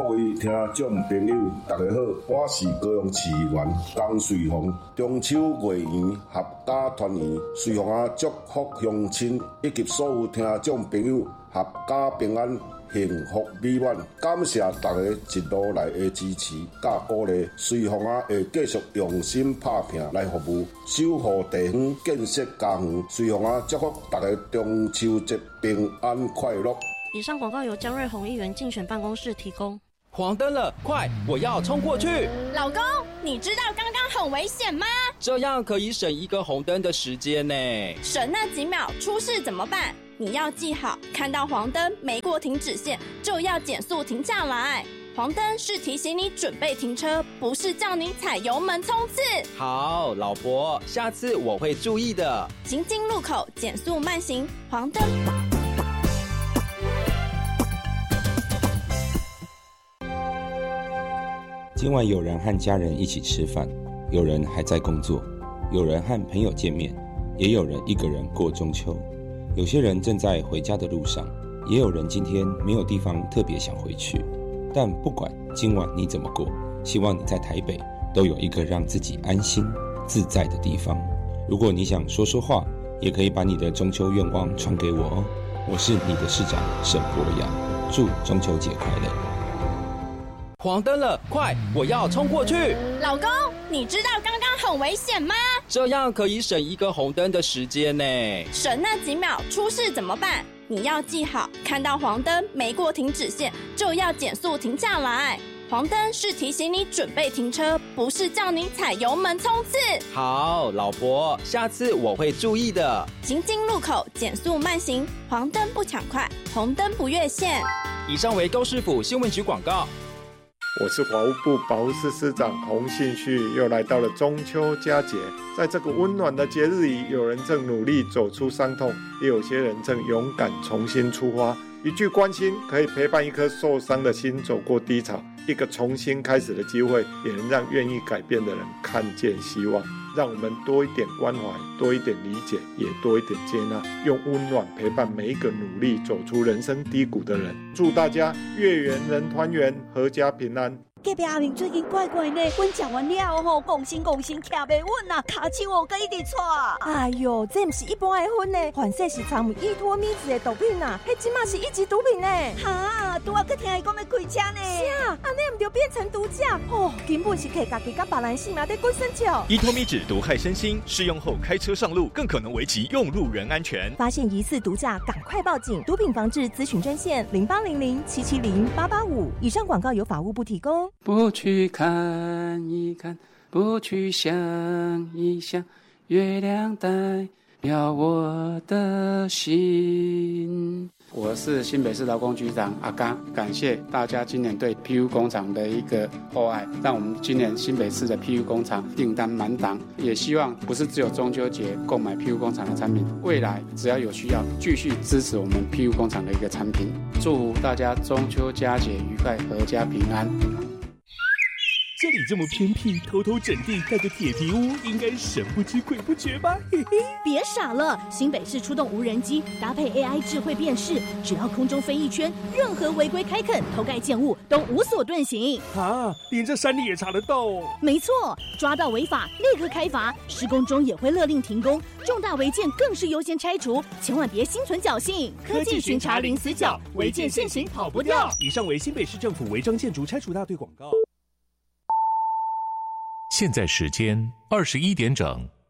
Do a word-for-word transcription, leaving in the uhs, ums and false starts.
各位听众朋友，大家好，我是高雄市议员江瑞宏。中秋月圆，合家团圆，瑞宏啊祝福乡亲以及所有听众朋友合家平安。幸福美满，感谢大家一路来的支持甲鼓励，随风啊会继续用心打拼来服务，守护地方，建设家园。随风啊祝福大家中秋节平安快乐。 以上广告由江瑞宏议员竞选办公室提供。 黄灯了，快，我要冲过去！ 老公，你知道刚刚很危险吗？ 这样可以省一个红灯的时间呢。 省那几秒，出事怎么办？你要记好，看到黄灯没过停止线，就要减速停下来。黄灯是提醒你准备停车，不是叫你踩油门冲刺。 好，老婆，下次我会注意的。 行经路口减速慢行，黄灯。 今晚有人和家人一起吃饭，有人还在工作，有人和朋友见面，也有人一个人过中秋。有些人正在回家的路上，也有人今天没有地方特别想回去。但不管今晚你怎么过，希望你在台北都有一个让自己安心自在的地方。如果你想说说话，也可以把你的中秋愿望传给我哦。我是你的市长沈博阳，祝中秋节快乐。 黄灯了，快，我要冲过去！ 老公，你知道刚刚很危险吗？ 这样可以省一个红灯的时间呢。 省那几秒，出事怎么办？你要记好，看到黄灯没过停止线，就要减速停下来。黄灯是提醒你准备停车，不是叫你踩油门冲刺。 好，老婆，下次我会注意的。 行经路口减速慢行，黄灯不抢快，红灯不越线。 以上为高市府新闻局广告。 我是法务部保护司司长洪信旭，又来到了中秋佳节，在这个温暖的节日里，有人正努力走出伤痛，也有些人正勇敢重新出发。一句关心可以陪伴一颗受伤的心走过低潮，一个重新开始的机会，也能让愿意改变的人看见希望。让我们多一点关怀，多一点理解，也多一点接纳，用温暖陪伴每一个努力走出人生低谷的人。祝大家月圆人团圆，阖家平安。 隔壁阿明最近怪怪呢，阮食完了后，讲心讲心徛袂稳啊，骹手哦，佮一直喘。哎哟，这不是一般的薰呢，反正是掺有依托米子的毒品啊，迄即马是一级毒品呢。哈，拄啊，佮听伊讲要开车呢。是啊，安尼唔就变成毒驾哦，根本是摕家己甲别人性命在过生笑。 依托米酯毒害身心，适用后开车上路更可能危及用路人安全。 发现疑似毒驾，赶快报警！毒品防治咨询专线零八零零七七零八八五。以上广告由法务部提供。 不去看一看，不去想一想，月亮代表我的心。我是新北市劳工局长阿刚，感谢大家今年对 P U 工厂的一个厚爱，让我们今年新北市的 P U 工厂订单满档，也希望不是只有中秋节购买 P U 工厂的产品，未来只要有需要，继续支持我们 P U 工厂的一个产品。祝大家中秋佳节愉快，阖家平安。 这里这么偏僻，偷偷整地盖个铁皮屋，应该神不知鬼不觉吧？嘿嘿， 别傻了，新北市出动无人机，搭配 A I 智慧辨识，只要空中飞一圈，任何违规开垦、偷盖建物都无所遁形。 啊，连这山里也查得到哦？ 没错，抓到违法立刻开罚，施工中也会勒令停工，重大违建更是优先拆除，千万别心存侥幸。 科技巡查零死角，违建现行跑不掉。以上为新北市政府违章建筑拆除大队广告。 现在时间二十一点整。